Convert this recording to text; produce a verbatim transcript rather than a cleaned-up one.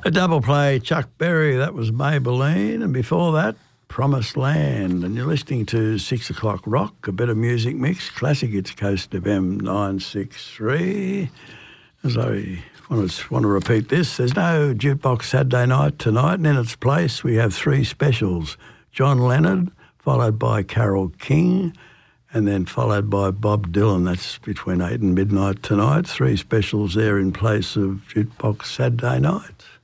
A double play, Chuck Berry, that was Maybelline, and before that, Promised Land. And you're listening to Six O'Clock Rock, a bit of music mix, classic It's Coast F M nine six three. As I want to, want to repeat this, there's no jukebox Saturday night tonight, and in its place we have three specials. John Leonard, followed by Carole King, and then followed by Bob Dylan. That's between eight and midnight tonight. Three specials there in place of jukebox Saturday night.